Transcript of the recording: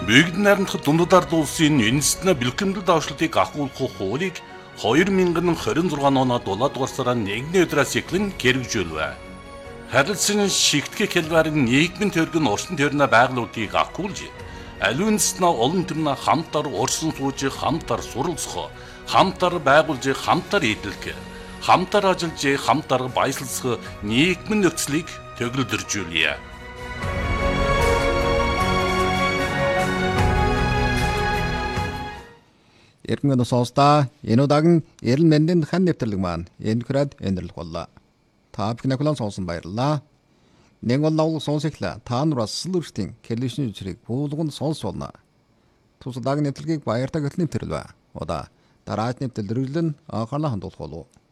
Бүгд найрамдах дундад ард улсын үндэстэн бэлтгэмдэл давшлтыг ахуулах хуулийг 2026 оноо 7 дугаар сарын 1-ний өдрөөс эхлэн хэрэгжүүлвэ. Харилцан шигтгэх хэлбэрийн нийгмийн төргөн орчин тойрны байгууллагыг ахуулж, аливаа үндэстэн олон түмэн хамтар урсан сууж, хамтар суралцах, хамтар байгуулж, хамтар эдэлэх, хамтар ажиллаж, хамтар баясгалзах нийгмийн нөхцөлийг төгөлдржүүлье. Эргэн сонсдоо энэ удаагийн эрен мэндийн хан нэвтрэлэг маань энэ хүрээд өндөрлөх боллоо. Та бүхэн ахлан сонсон баярлалаа. Нэг бол лавлаг сонсохлаа. Та нар бас сүлэрчтийн кэлишний үчирийг буулган сонсуулна. Тус удаагийн нэвтрэлгийг баяртай гэтэл нэвтрэлвэ. Удаа дараагийн нэвтрэлрэлэн анхаалаа хандуулах болов.